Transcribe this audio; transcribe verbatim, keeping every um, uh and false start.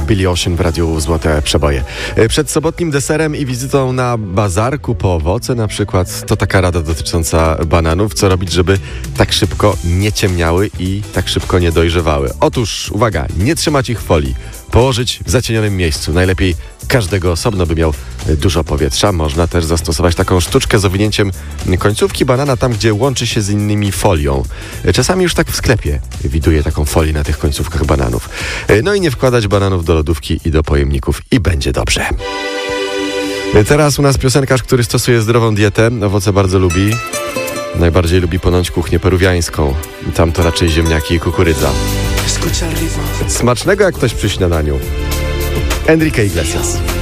Billy Ocean w radiu Złote Przeboje. Przed sobotnim deserem i wizytą na bazarku po owoce na przykład, to taka rada dotycząca bananów. Co robić, żeby tak szybko nie ciemniały i tak szybko nie dojrzewały? Otóż, uwaga, nie trzymać ich w folii. Położyć w zacienionym miejscu. Najlepiej każdego osobno, by miał dużo powietrza. Można też zastosować taką sztuczkę z owinięciem końcówki banana tam, gdzie łączy się z innymi folią. Czasami już tak w sklepie widuję taką folię na tych końcówkach bananów. No i nie wkładać bananów do lodówki i do pojemników i będzie dobrze. Teraz u nas piosenkarz, który stosuje zdrową dietę. Owoce bardzo lubi. Najbardziej lubi ponoć kuchnię peruwiańską. Tam to raczej ziemniaki i kukurydza. Smacznego jak ktoś przy śniadaniu. Enrique Iglesias.